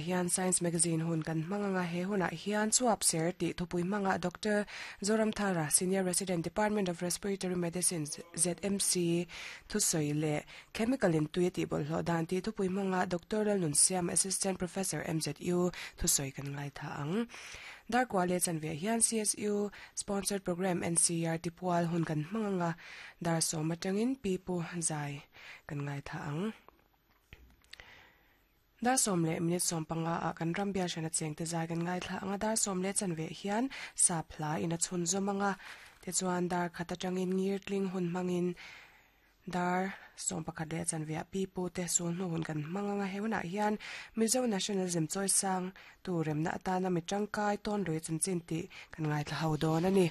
hian Science magazine hun kan manga he huna hian chuap ser ti thupui manga Dr. Zoram Thara Senior Resident Department of Respiratory Medicine ZMC thusoi le chemical intuitive lo dan ti thupui manga Dr. Nunsiam Assistant Professor MZU thusoi kan ngai tha ang Dar College and Vian CSU sponsored program NCR Tipual hun kan manga dar so matangin pipu zai kan ngai tha ang Dar somle minute som panga a kan rambia shana cheng te zai kan ngai tha anga dar somle chanve hian sapla in a chhun zo manga te chuan dar khata tangin ngirtling hun mangin dar som pakade chanve pipu te sun hun kan manga heuna hian Mizo Nationalism choi sang tu remna atana mitangkai ton roi chanchin ti kan ngai tha haudon ani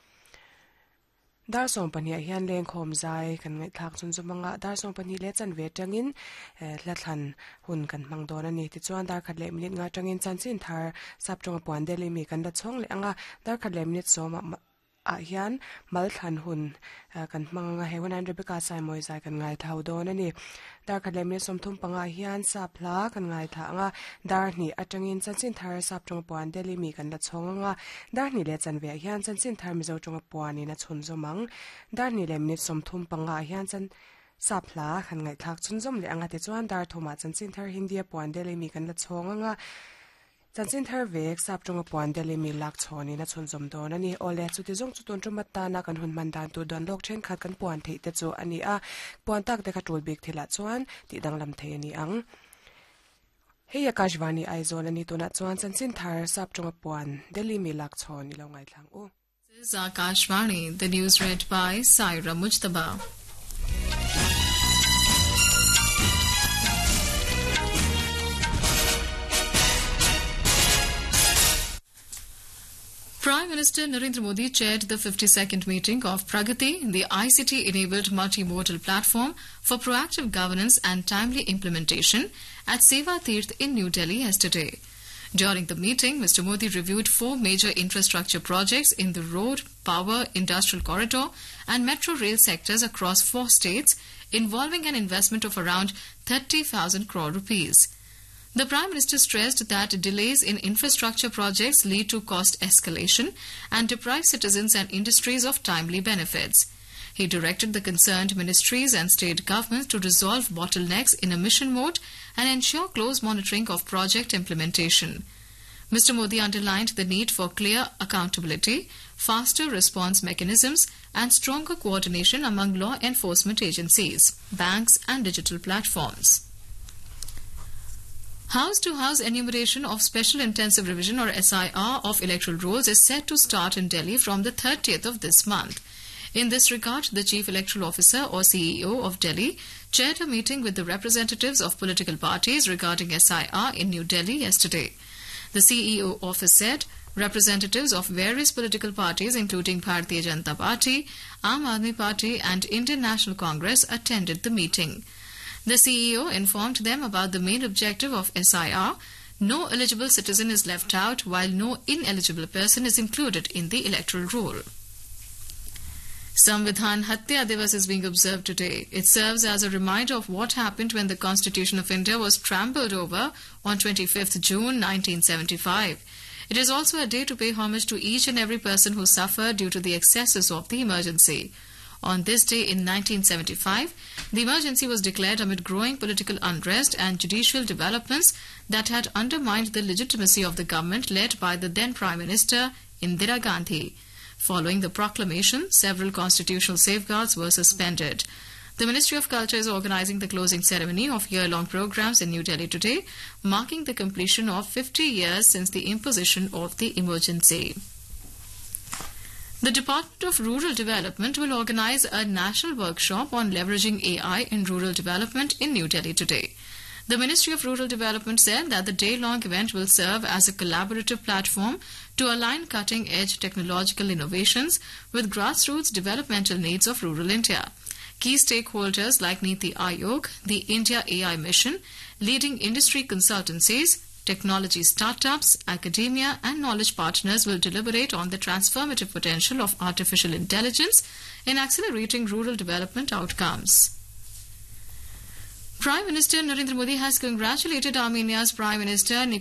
Dar som pania hian leng khom zai kan ngai thak chun zumanga dar som pani le chan ve tangin lathan hun kan mangdon ani ti chuan dar khatle minute nga tangin chanchin thar saptong puan deli mi kan da chong le anga dar khatle minute som a hian malthan hun kan manga hewan Rebecca Saimoi zai kan ngai thau don ani dar khatle minute som thum panga hian sapla kan ngai tha anga dar ni atangin chanchin thar saptong puan deli mi kan da chong anga dar ni le chan ve hian chanchin thar mi zo tong puan ni na chhun zomang dar ni le minute som thum panga hian chan sapla kan ngai thak chun zom le anga te chuan dar thoma chanchin thar Hindia puan deli mi kan da chong anga Chanchin thar vek sap tonga puan deli mi lak chhoni na chhun zom don ani ole chuti zong chuton tumata na kan hun mandan tu don lok chen khat kan puan thei te chu ani a puan tak de khatul bik thila chuan ti danglam thei ani ang Hey Akashvani aizol ani tuna chuan chanchin thar sap tonga puan deli mi lak chhoni lo ngai thlang o This is Akashvani, the news read by Saira Mujtaba. Prime Minister Narendra Modi chaired the 52nd meeting of Pragati, the ICT-enabled multimodal platform for proactive governance and timely implementation at Seva Tirth in New Delhi yesterday. During the meeting, Mr. Modi reviewed 4 major infrastructure projects in the road, power, industrial corridor and metro rail sectors across 4 states, involving an investment of around 30,000 crore rupees. The Prime Minister stressed that delays in infrastructure projects lead to cost escalation and deprive citizens and industries of timely benefits. He directed the concerned ministries and state governments to resolve bottlenecks in a mission mode and ensure close monitoring of project implementation. Mr. Modi underlined the need for clear accountability, faster response mechanisms, and stronger coordination among law enforcement agencies, banks, and digital platforms. House-to-house enumeration of Special Intensive Revision or SIR of electoral rolls is set to start in Delhi from the 30th of this month. In this regard, the Chief Electoral Officer or CEO of Delhi chaired a meeting with the representatives of political parties regarding SIR in New Delhi yesterday. The CEO office said representatives of various political parties including Bharatiya Janata Party, Aam Aadmi Party and Indian National Congress attended the meeting. The CEO informed them about the main objective of SIR. No eligible citizen is left out while no ineligible person is included in the electoral roll. Samvidhan Hatya Divas is being observed today. It serves as a reminder of what happened when the Constitution of India was trampled over on 25th June 1975. It is also a day to pay homage to each and every person who suffered due to the excesses of the emergency. On this day in 1975, the emergency was declared amid growing political unrest and judicial developments that had undermined the legitimacy of the government led by the then Prime Minister Indira Gandhi. Following the proclamation, several constitutional safeguards were suspended. The Ministry of Culture is organizing the closing ceremony of year-long programs in New Delhi today, marking the completion of 50 years since the imposition of the emergency. The Department of Rural Development will organize a national workshop on leveraging AI in rural development in New Delhi today. The Ministry of Rural Development said that the day-long event will serve as a collaborative platform to align cutting-edge technological innovations with grassroots developmental needs of rural India. Key stakeholders like Niti Aayog, the India AI Mission, leading industry consultancies, technology startups, academia and knowledge partners will deliberate on the transformative potential of artificial intelligence in accelerating rural development outcomes. Prime Minister Narendra Modi has congratulated Armenia's Prime Minister